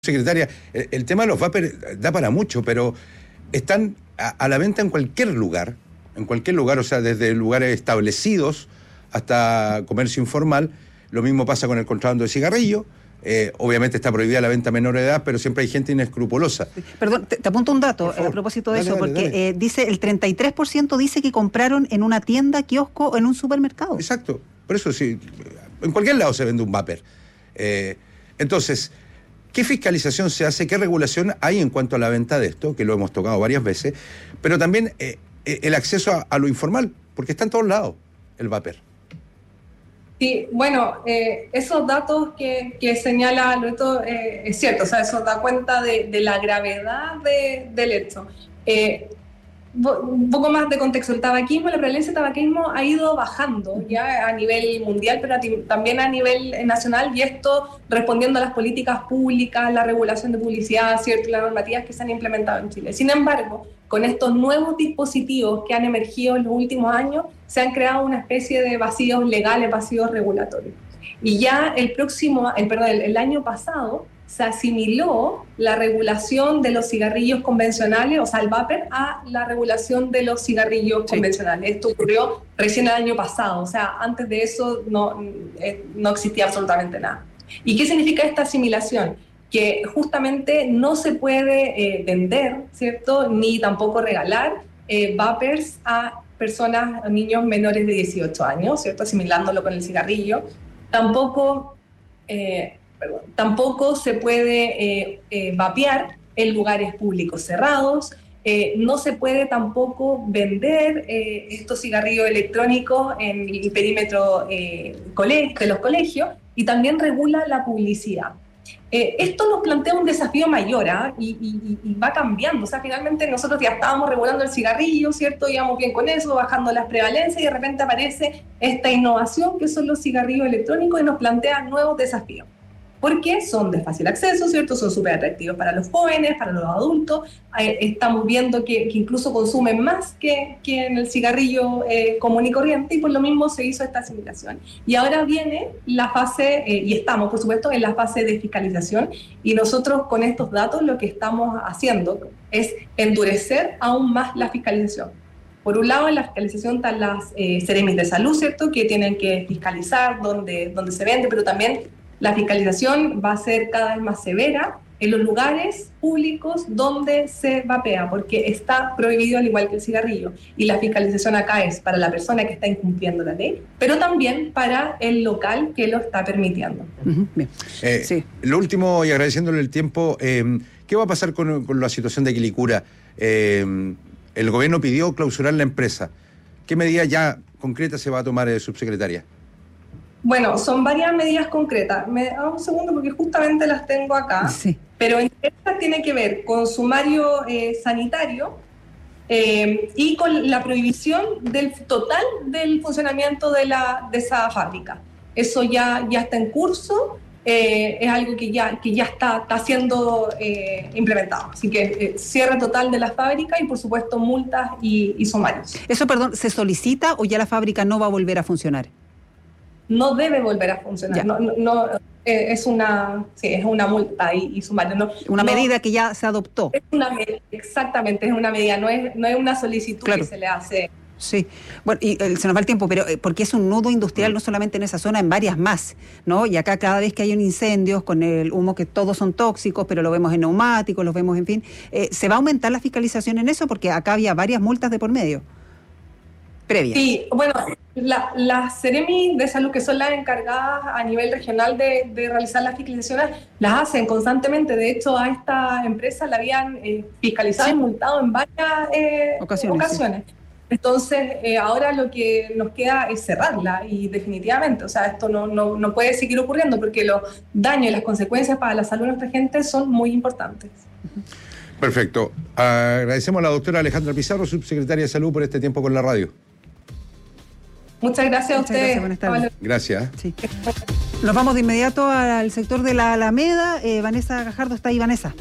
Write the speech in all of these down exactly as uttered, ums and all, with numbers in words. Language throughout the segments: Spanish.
Secretaria, el, el tema de los vapers da para mucho, pero están a, a la venta en cualquier lugar, en cualquier lugar, o sea, desde lugares establecidos hasta comercio informal. Lo mismo pasa con el contrabando de cigarrillos. Eh, obviamente está prohibida la venta a menor de edad, pero siempre hay gente inescrupulosa. Perdón, te, te apunto un dato a propósito de dale, eso, dale, porque dale. Eh, dice el treinta y tres por ciento dice que compraron en una tienda, kiosco o en un supermercado. Exacto, por eso sí, en cualquier lado se vende un vapor. Eh, entonces, ¿qué fiscalización se hace? ¿Qué regulación hay en cuanto a la venta de esto? Que lo hemos tocado varias veces, pero también eh, el acceso a, a lo informal, porque está en todos lados el vapor. Sí, bueno, eh, esos datos que, que señala Loreto eh, es cierto, o sea, eso da cuenta de, de la gravedad de, del hecho. Eh, un poco más de contexto, el tabaquismo, la prevalencia de tabaquismo ha ido bajando ya a nivel mundial, pero también a nivel nacional, y esto respondiendo a las políticas públicas, la regulación de publicidad, ¿cierto?, las normativas que se han implementado en Chile. Sin embargo, con estos nuevos dispositivos que han emergido en los últimos años, se han creado una especie de vacíos legales, vacíos regulatorios. Y ya el próximo, el, perdón, el, el año pasado, se asimiló la regulación de los cigarrillos convencionales, o sea, el vapor, a la regulación de los cigarrillos sí. convencionales. Esto ocurrió recién el año pasado, o sea, antes de eso no, no existía absolutamente nada. ¿Y qué significa esta asimilación? Que justamente no se puede eh, vender, ¿cierto?, ni tampoco regalar eh, vapers a personas, a niños menores de dieciocho años, ¿cierto?, asimilándolo con el cigarrillo. Tampoco... Eh, Perdón, tampoco se puede eh, eh, vapear en lugares públicos cerrados, eh, no se puede tampoco vender eh, estos cigarrillos electrónicos en el perímetro eh, de los colegios, y también regula la publicidad. Eh, esto nos plantea un desafío mayor, ¿eh? y, y, y va cambiando. O sea, finalmente nosotros ya estábamos regulando el cigarrillo, ¿cierto? Íbamos bien con eso, bajando las prevalencias, y de repente aparece esta innovación que son los cigarrillos electrónicos y nos plantea nuevos desafíos. Porque son de fácil acceso, ¿cierto? Son súper atractivos para los jóvenes, para los adultos. Eh, estamos viendo que, que incluso consumen más que, que en el cigarrillo eh, común y corriente, y por lo mismo se hizo esta asimilación. Y ahora viene la fase, eh, y estamos, por supuesto, en la fase de fiscalización, y nosotros con estos datos lo que estamos haciendo es endurecer aún más la fiscalización. Por un lado, en la fiscalización están las eh, Seremis de salud, ¿cierto?, que tienen que fiscalizar dónde, dónde se vende, pero también la fiscalización va a ser cada vez más severa en los lugares públicos donde se vapea, porque está prohibido al igual que el cigarrillo. Y la fiscalización acá es para la persona que está incumpliendo la ley, pero también para el local que lo está permitiendo. Uh-huh. Bien. Eh, sí. Lo último, y agradeciéndole el tiempo, eh, ¿qué va a pasar con, con la situación de Quilicura? Eh, el gobierno pidió clausurar la empresa. ¿Qué medida ya concreta se va a tomar, eh, subsecretaria? Bueno, son varias medidas concretas. Me da un segundo porque justamente las tengo acá. Sí. Pero esta tiene que ver con sumario eh, sanitario eh, y con la prohibición del total del funcionamiento de, la, de esa fábrica. Eso ya, ya está en curso, eh, es algo que ya, que ya está, está siendo eh, implementado. Así que eh, cierre total de la fábrica y, por supuesto, multas y, y sumarios. ¿Eso, perdón, se solicita o ya la fábrica no va a volver a funcionar? No debe volver a funcionar. No, no, no, eh, es una sí, es una multa y, y sumario. No, una no, medida que ya se adoptó. Es una, exactamente, es una medida, no es, no es una solicitud claro. que se le hace. Sí, bueno, y eh, se nos va el tiempo, pero eh, porque es un nudo industrial no solamente en esa zona, en varias más, ¿no? Y acá cada vez que hay un incendio con el humo, que todos son tóxicos, pero lo vemos en neumáticos, los vemos, en fin, eh, ¿se va a aumentar la fiscalización en eso? Porque acá había varias multas de por medio. Previa. Sí, bueno, la, las Seremi de salud, que son las encargadas a nivel regional de, de realizar las fiscalizaciones, las hacen constantemente. De hecho, a esta empresa la habían eh, fiscalizado sí. y multado en varias eh, ocasiones. ocasiones. Sí. Entonces, eh, ahora lo que nos queda es cerrarla, y definitivamente, o sea, esto no, no, no puede seguir ocurriendo, porque los daños y las consecuencias para la salud de nuestra gente son muy importantes. Perfecto. Agradecemos a la doctora Alejandra Pizarro, subsecretaria de Salud, por este tiempo con la radio. Muchas gracias a ustedes. Buenas tardes. Gracias. Sí. Nos vamos de inmediato al sector de la Alameda. Eh, Vanessa Gajardo está ahí. Vanessa.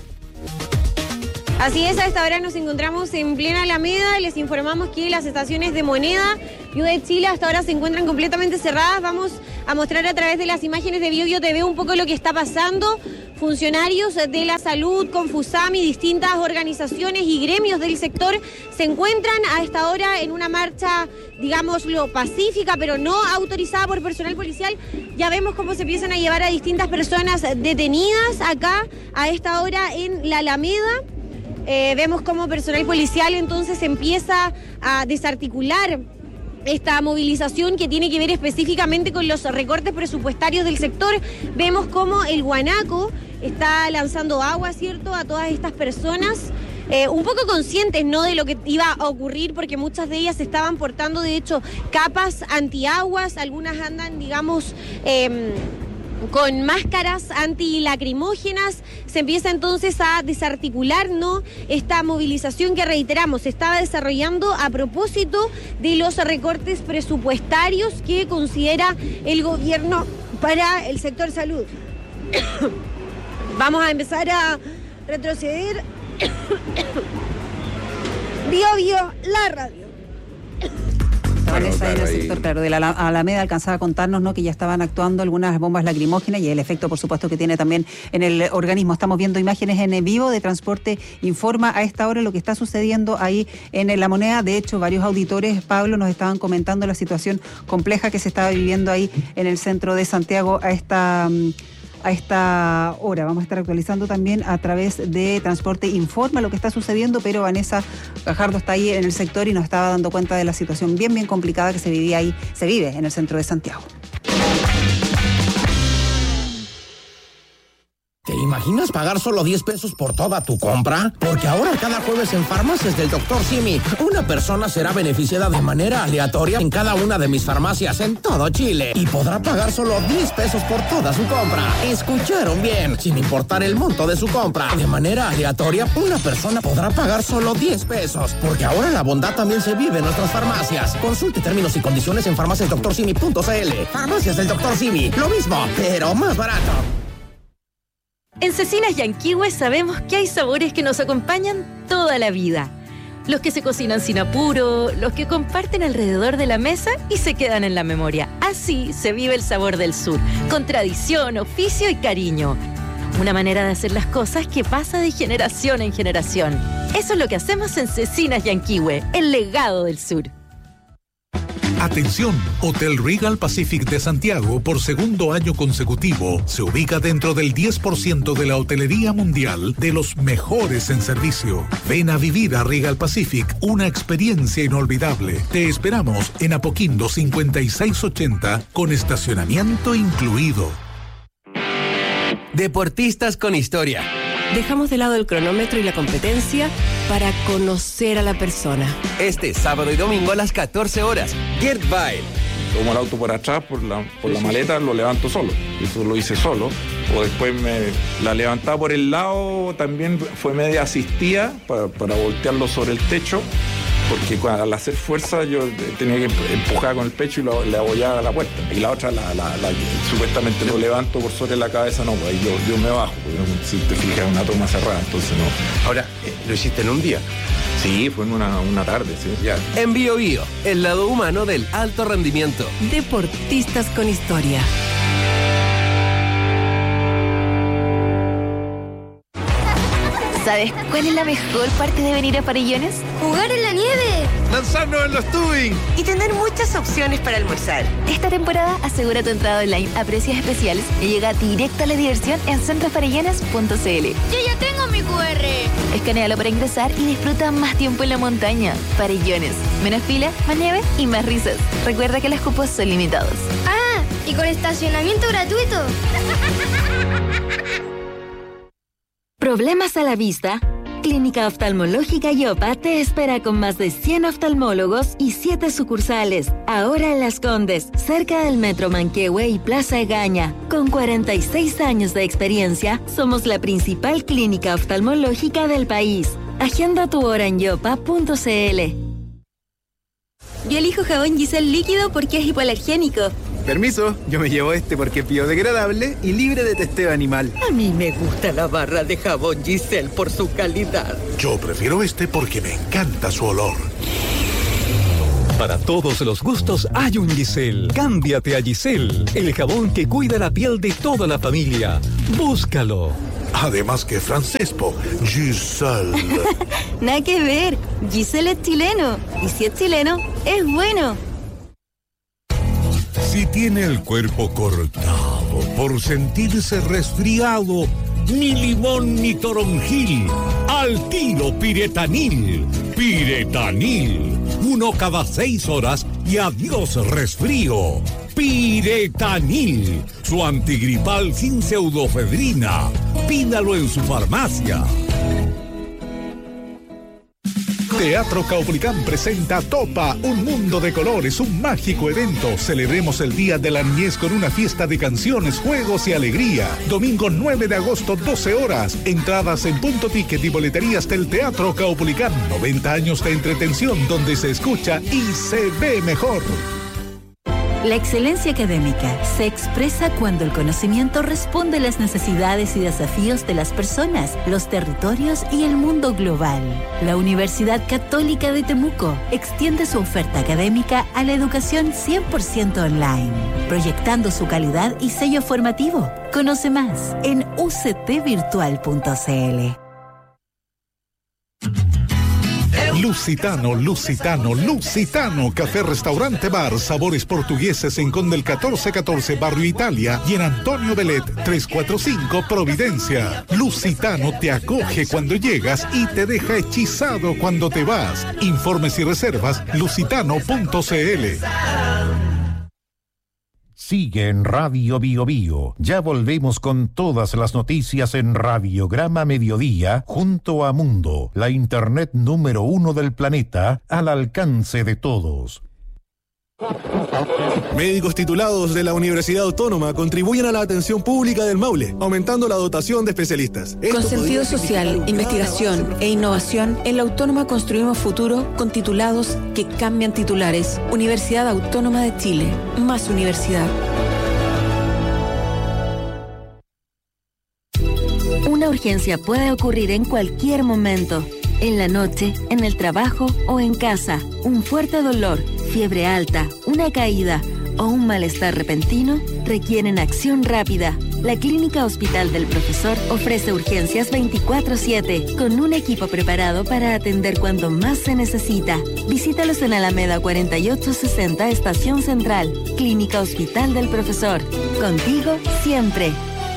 Así es, a esta hora nos encontramos en plena Alameda. Les informamos que las estaciones de Moneda y U de Chile hasta ahora se encuentran completamente cerradas. Vamos a mostrar a través de las imágenes de BioBio T V un poco lo que está pasando. funcionarios de la salud, Confusami, distintas organizaciones y gremios del sector se encuentran a esta hora en una marcha, digámoslo, pacífica, pero no autorizada por personal policial. Ya vemos cómo se empiezan a llevar a distintas personas detenidas acá a esta hora en la Alameda. Eh, vemos cómo personal policial entonces empieza a desarticular esta movilización que tiene que ver específicamente con los recortes presupuestarios del sector. Vemos cómo el Guanaco está lanzando agua, ¿cierto?, a todas estas personas, eh, un poco conscientes, ¿no?, de lo que iba a ocurrir, porque muchas de ellas estaban portando, de hecho, capas antiaguas, algunas andan, digamos, eh, con máscaras antilacrimógenas. Se empieza entonces a desarticular, ¿no?, esta movilización que, reiteramos, se estaba desarrollando a propósito de los recortes presupuestarios que considera el gobierno para el sector salud. Vamos a empezar a retroceder. Bio Bio, la radio. Vanessa, ahí en el sector, claro, de la Alameda alcanzaba a contarnos, ¿no?, que ya estaban actuando algunas bombas lacrimógenas y el efecto, por supuesto, que tiene también en el organismo. Estamos viendo imágenes en vivo de Transporte Informa a esta hora lo que está sucediendo ahí en La Moneda. De hecho, varios auditores, Pablo, nos estaban comentando la situación compleja que se estaba viviendo ahí en el centro de Santiago a esta... a esta hora. Vamos a estar actualizando también a través de Transporte Informa lo que está sucediendo, pero Vanessa Gajardo está ahí en el sector y nos estaba dando cuenta de la situación bien, bien complicada que se vivía ahí, se vive en el centro de Santiago. ¿Te imaginas pagar solo diez pesos por toda tu compra? Porque ahora cada jueves en Farmacias del doctor Simi, una persona será beneficiada de manera aleatoria en cada una de mis farmacias en todo Chile y podrá pagar solo diez pesos por toda su compra. ¿Escucharon bien? Sin importar el monto de su compra. De manera aleatoria, una persona podrá pagar solo diez pesos. Porque ahora la bondad también se vive en nuestras farmacias. Consulte términos y condiciones en farmacias doctor simi punto c l. Farmacias del doctor Simi, lo mismo, pero más barato. En Cecinas Yanquihue sabemos que hay sabores que nos acompañan toda la vida. Los que se cocinan sin apuro, los que comparten alrededor de la mesa y se quedan en la memoria. Así se vive el sabor del sur, con tradición, oficio y cariño. Una manera de hacer las cosas que pasa de generación en generación. Eso es lo que hacemos en Cecinas Yanquihue, el legado del sur. Atención, Hotel Regal Pacific de Santiago, por segundo año consecutivo, se ubica dentro del diez por ciento de la hotelería mundial de los mejores en servicio. Ven a vivir a Regal Pacific una experiencia inolvidable. Te esperamos en Apoquindo cincuenta y seis ochenta con estacionamiento incluido. Deportistas con historia. Dejamos de lado el cronómetro y la competencia para conocer a la persona. Este sábado y domingo a las catorce horas, Gerd Weil. Tomo el auto por atrás, por la, por la maleta, lo levanto solo. Eso lo hice solo. O después me la levantaba por el lado, también fue media asistida para, para voltearlo sobre el techo. Porque al hacer fuerza yo tenía que empujar con el pecho y lo, le abollaba a la puerta. Y la otra, la, la, la, supuestamente lo levanto por sobre la cabeza, no, pues yo, yo me bajo. Porque si te fijas, es una toma cerrada, entonces no. Ahora, ¿lo hiciste en un día? Sí, fue en una, una tarde, sí. Ya. En Bio Bio, el lado humano del alto rendimiento. Deportistas con historia. ¿Sabes cuál es la mejor parte de venir a Farellones? ¡Jugar en la nieve! ¡Lanzarnos en los tubing! Y tener muchas opciones para almorzar. Esta temporada asegura tu entrada online a precios especiales y llega directo a la diversión en centro farellones punto c l. ¡Yo ya tengo mi cu erre! Escanéalo para ingresar y disfruta más tiempo en la montaña. Farellones. Menos fila, más nieve y más risas. Recuerda que los cupos son limitados. ¡Ah! ¿Y con estacionamiento gratuito? ¿Problemas a la vista? Clínica Oftalmológica Yopa te espera con más de cien oftalmólogos y siete sucursales. Ahora en Las Condes, cerca del Metro Manquehue y Plaza Egaña. Con cuarenta y seis años de experiencia, somos la principal clínica oftalmológica del país. Agenda tu hora en yopa punto c l. Yo elijo jabón Giselle líquido porque es hipoalergénico. Permiso, yo me llevo este porque es biodegradable y libre de testeo animal. A mí me gusta la barra de jabón Giselle por su calidad. Yo prefiero este porque me encanta su olor. Para todos los gustos hay un Giselle. Cámbiate a Giselle, el jabón que cuida la piel de toda la familia. Búscalo. Además que francespo, Giselle. Nada que ver, Giselle es chileno. Y si es chileno, es bueno. Si tiene el cuerpo cortado por sentirse resfriado, ni limón ni toronjil, al tiro Piretanil. Piretanil, uno cada seis horas y adiós resfrío. Piretanil, su antigripal sin pseudofedrina. Pídalo en su farmacia. Teatro Caupolicán presenta Topa, un mundo de colores, un mágico evento. Celebremos el Día de la Niñez con una fiesta de canciones, juegos y alegría. Domingo nueve de agosto, doce horas. Entradas en Punto Ticket y boleterías del Teatro Caupolicán. noventa años de entretención donde se escucha y se ve mejor. La excelencia académica se expresa cuando el conocimiento responde a las necesidades y desafíos de las personas, los territorios y el mundo global. La Universidad Católica de Temuco extiende su oferta académica a la educación cien por ciento online, proyectando su calidad y sello formativo. Conoce más en u c t virtual punto c l. Lusitano, Lusitano, Lusitano, café, restaurante, bar, sabores portugueses en Conde el catorce catorce, Barrio Italia, y en Antonio Belet, trescientos cuarenta y cinco, Providencia. Lusitano te acoge cuando llegas y te deja hechizado cuando te vas. Informes y reservas, lusitano punto c l. Sigue en Radio Bio Bio. Ya volvemos con todas las noticias en Radiograma Mediodía, junto a Mundo, la internet número uno del planeta, al alcance de todos. Médicos titulados de la Universidad Autónoma contribuyen a la atención pública del Maule, aumentando la dotación de especialistas. Con sentido social, investigación e innovación, en la Autónoma construimos futuro con titulados que cambian titulares. Universidad Autónoma de Chile. Más universidad. Una urgencia puede ocurrir en cualquier momento. En la noche, en el trabajo o en casa. Un fuerte dolor, fiebre alta, una caída o un malestar repentino requieren acción rápida. La Clínica Hospital del Profesor ofrece urgencias veinticuatro siete con un equipo preparado para atender cuando más se necesita. Visítalos en Alameda cuarenta y ocho sesenta, Estación Central. Clínica Hospital del Profesor. Contigo siempre.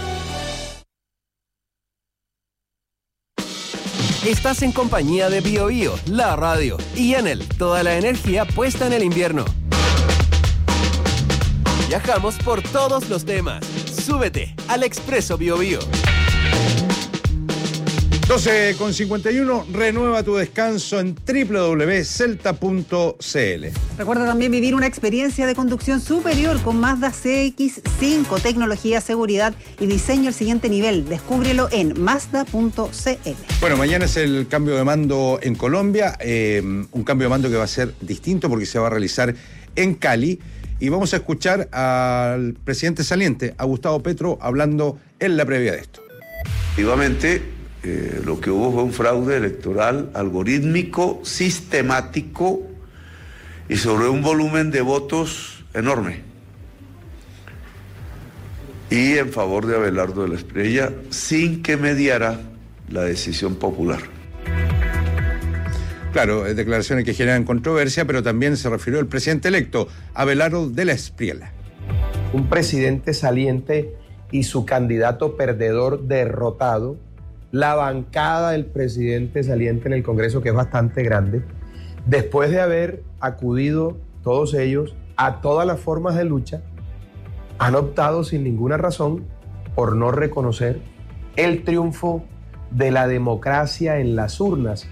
Estás en compañía de Bio Bio, la radio, y Enel, toda la energía puesta en el invierno. Viajamos por todos los temas. Súbete al Expreso Bio Bio. doce con cincuenta y uno, renueva tu descanso en doble u doble u doble u punto celta punto c l. Recuerda también vivir una experiencia de conducción superior con Mazda C X cinco, tecnología, seguridad y diseño al siguiente nivel. Descúbrelo en mazda punto c l. Bueno, mañana es el cambio de mando en Colombia, eh, un cambio de mando que va a ser distinto porque se va a realizar en Cali, y vamos a escuchar al presidente saliente, a Gustavo Petro, hablando en la previa de esto. Efectivamente, Eh, lo que hubo fue un fraude electoral algorítmico, sistemático y sobre un volumen de votos enorme. Y en favor de Abelardo de la Espriella, sin que mediara la decisión popular. Claro, declaraciones que generan controversia, pero también se refirió el presidente electo, Abelardo de la Espriella. Un presidente saliente y su candidato perdedor derrotado, la bancada del presidente saliente en el Congreso, que es bastante grande, después de haber acudido todos ellos a todas las formas de lucha, han optado sin ninguna razón por no reconocer el triunfo de la democracia en las urnas.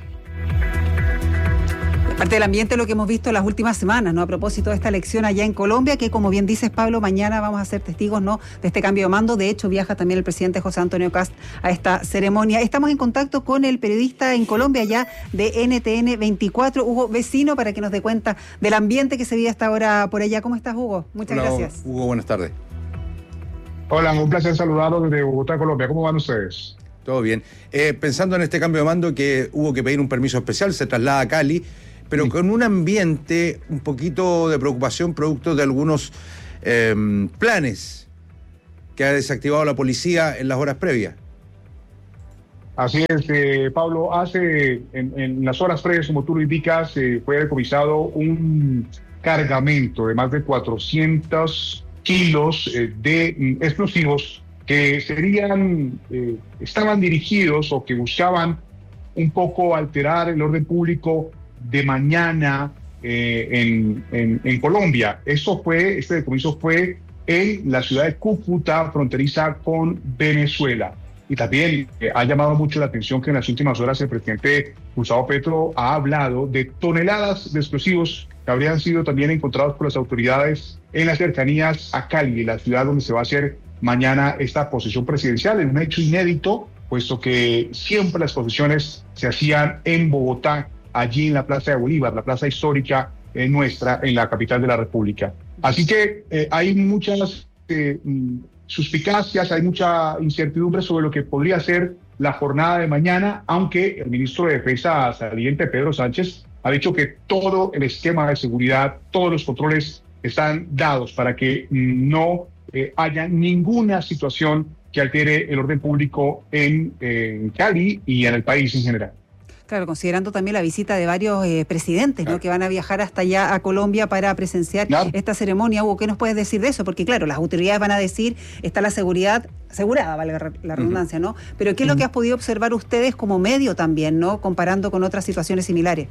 Parte del ambiente, lo que hemos visto en las últimas semanas, ¿no? A propósito de esta elección allá en Colombia, que como bien dices, Pablo, mañana vamos a ser testigos, ¿no?, de este cambio de mando. De hecho, viaja también el presidente José Antonio Kast a esta ceremonia. Estamos en contacto con el periodista en Colombia ya de N T N veinticuatro, Hugo Vecino, para que nos dé cuenta del ambiente que se vive hasta ahora por allá. ¿Cómo estás, Hugo? Muchas Hola, gracias. Hugo, buenas tardes. Hola, un placer saludarlos desde Bogotá, Colombia. ¿Cómo van ustedes? Todo bien. Eh, pensando en este cambio de mando, que hubo que pedir un permiso especial, se traslada a Cali, pero con un ambiente un poquito de preocupación producto de algunos eh, planes que ha desactivado la policía en las horas previas. Así es, eh, Pablo, hace en, en las horas previas, como tú lo indicas, eh, fue decomisado un cargamento de más de cuatrocientos kilos eh, de mm, explosivos que serían, eh, estaban dirigidos o que buscaban un poco alterar el orden público de mañana eh, en, en, en Colombia. Eso fue, este decomiso fue en la ciudad de Cúcuta, fronteriza con Venezuela. Y también eh, ha llamado mucho la atención que en las últimas horas el presidente Gustavo Petro ha hablado de toneladas de explosivos que habrían sido también encontrados por las autoridades en las cercanías a Cali, la ciudad donde se va a hacer mañana esta posesión presidencial, en un hecho inédito, puesto que siempre las posesiones se hacían en Bogotá, allí en la Plaza de Bolívar, la plaza histórica eh, nuestra, en la capital de la República. Así que eh, hay muchas eh, suspicacias, hay mucha incertidumbre sobre lo que podría ser la jornada de mañana, aunque el ministro de Defensa saliente, Pedro Sánchez, ha dicho que todo el esquema de seguridad, todos los controles están dados para que no eh, haya ninguna situación que altere el orden público en, en Cali y en el país en general. Claro, considerando también la visita de varios eh, presidentes, claro, ¿no?, que van a viajar hasta allá a Colombia para presenciar, claro, esta ceremonia. Hugo, ¿qué nos puedes decir de eso? Porque claro, las autoridades van a decir, está la seguridad asegurada, valga la redundancia, ¿no? Pero ¿qué es lo que has podido observar ustedes como medio también, ¿no?, comparando con otras situaciones similares?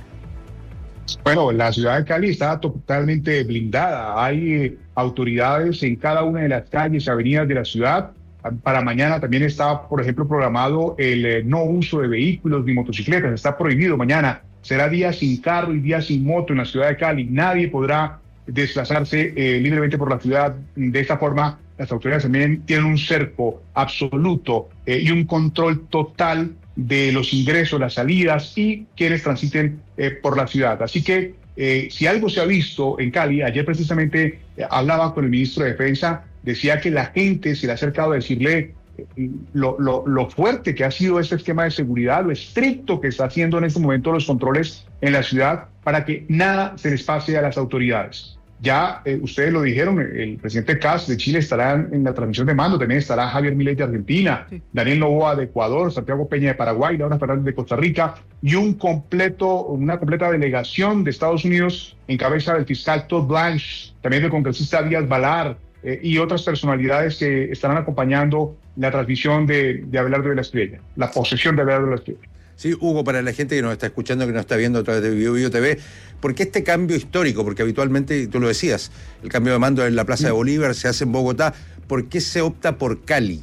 Bueno, la ciudad de Cali está totalmente blindada. Hay eh, autoridades en cada una de las calles y avenidas de la ciudad. Para mañana también está, por ejemplo, programado el eh, no uso de vehículos ni motocicletas. Está prohibido mañana. Será día sin carro y día sin moto en la ciudad de Cali. Nadie podrá desplazarse eh, libremente por la ciudad. De esta forma, las autoridades también tienen un cerco absoluto eh, y un control total de los ingresos, las salidas y quienes transiten eh, por la ciudad. Así que eh, si algo se ha visto en Cali, ayer precisamente eh, hablaba con el ministro de Defensa, decía que la gente se le ha acercado a decirle eh, lo, lo, lo fuerte que ha sido este esquema de seguridad, lo estricto que está haciendo en este momento los controles en la ciudad para que nada se les pase a las autoridades. Ya eh, ustedes lo dijeron, el presidente Kast de Chile estará en la transmisión de mando, también estará Javier Milei de Argentina, sí, Daniel Noboa de Ecuador, Santiago Peña de Paraguay, Laura Fernández de Costa Rica y un completo, una completa delegación de Estados Unidos en cabeza del fiscal Todd Blanche, también del congresista Díaz Balar eh, y otras personalidades que estarán acompañando la transmisión de, de Abelardo de la Espriella, la posesión de Abelardo de la Espriella. Sí, Hugo, para la gente que nos está escuchando, que nos está viendo a través de Bio Bio T V, ¿por qué este cambio histórico? Porque habitualmente, tú lo decías, el cambio de mando en la Plaza de Bolívar se hace en Bogotá. ¿Por qué se opta por Cali?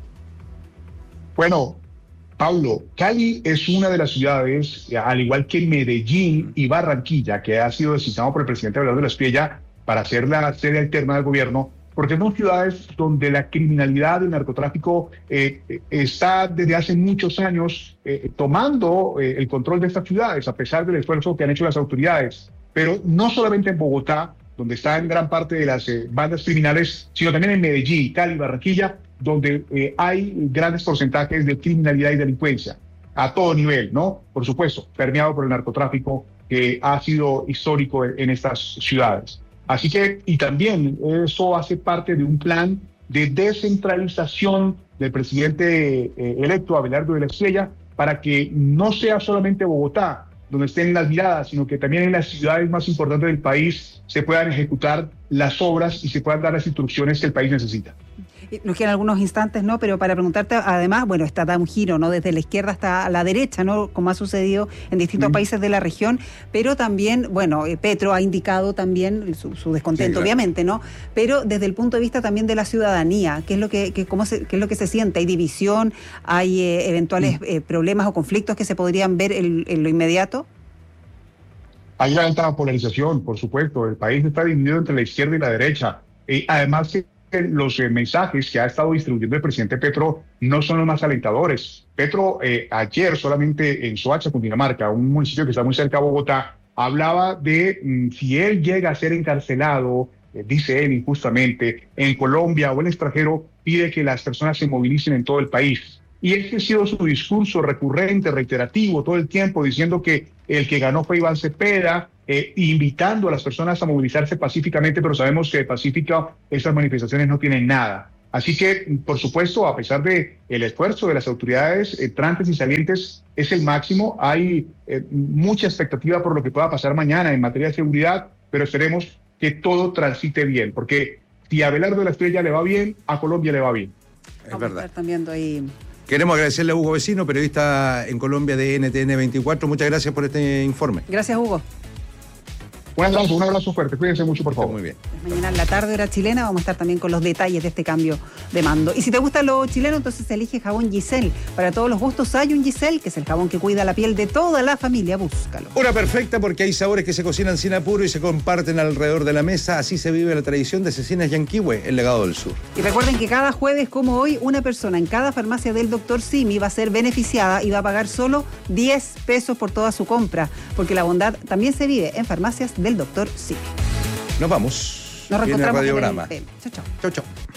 Bueno, Pablo, Cali es una de las ciudades, al igual que Medellín y Barranquilla, que ha sido designado por el presidente Abelardo de la Espriella para ser la sede alterna del gobierno, porque son ciudades donde la criminalidad, el narcotráfico eh, está desde hace muchos años eh, tomando eh, el control de estas ciudades, a pesar del esfuerzo que han hecho las autoridades. Pero no solamente en Bogotá, donde están gran parte de las eh, bandas criminales, sino también en Medellín, Cali, Barranquilla, donde eh, hay grandes porcentajes de criminalidad y delincuencia, a todo nivel, ¿no? Por supuesto, permeado por el narcotráfico que ha sido histórico en, en estas ciudades. Así que, y también eso hace parte de un plan de descentralización del presidente eh, electo Abelardo de la Espriella para que no sea solamente Bogotá donde estén las miradas, sino que también en las ciudades más importantes del país se puedan ejecutar las obras y se puedan dar las instrucciones que el país necesita. Nos quedan algunos instantes, ¿no? Pero para preguntarte, además, bueno, está da un giro, ¿no? Desde la izquierda hasta la derecha, ¿no? Como ha sucedido en distintos mm. países de la región, pero también, bueno, eh, Petro ha indicado también su, su descontento, sí, claro, obviamente, ¿no? Pero desde el punto de vista también de la ciudadanía, ¿qué es lo que, que, cómo se, qué es lo que se siente? ¿Hay división? ¿Hay eh, eventuales mm. eh, problemas o conflictos que se podrían ver en, en lo inmediato? Hay una alta polarización, por supuesto. El país está dividido entre la izquierda y la derecha. Y además, los eh, mensajes que ha estado distribuyendo el presidente Petro no son los más alentadores. Petro eh, ayer solamente en Soacha, Cundinamarca, un municipio que está muy cerca de Bogotá, hablaba de mm, si él llega a ser encarcelado, eh, dice él injustamente, en Colombia o en el extranjero, pide que las personas se movilicen en todo el país. Y ese ha sido su discurso recurrente, reiterativo, todo el tiempo, diciendo que el que ganó fue Iván Cepeda, eh, invitando a las personas a movilizarse pacíficamente, pero sabemos que de pacífica estas manifestaciones no tienen nada. Así que, por supuesto, a pesar de el esfuerzo de las autoridades entrantes y salientes, es el máximo. Hay eh, mucha expectativa por lo que pueda pasar mañana en materia de seguridad, pero esperemos que todo transite bien, porque si a Abelardo de la Estrella le va bien, a Colombia le va bien. Es verdad. También ahí. Queremos agradecerle a Hugo Vecino, periodista en Colombia de N T N veinticuatro. Muchas gracias por este informe. Gracias, Hugo. Un abrazo, un abrazo fuerte. Cuídense mucho, por favor. Muy bien. Mañana en la tarde, hora chilena, vamos a estar también con los detalles de este cambio de mando. Y si te gusta lo chileno, entonces elige jabón Giselle. Para todos los gustos hay un Giselle, que es el jabón que cuida la piel de toda la familia. Búscalo. Hora perfecta porque hay sabores que se cocinan sin apuro y se comparten alrededor de la mesa. Así se vive la tradición de Cecinas Yanquihue, el legado del sur. Y recuerden que cada jueves, como hoy, una persona en cada farmacia del doctor Simi va a ser beneficiada y va a pagar solo diez pesos por toda su compra, porque la bondad también se vive en farmacias del doctor Simi. Nos vamos. Nos reencontramos en el radiograma. Chao, chao. Chao, chao.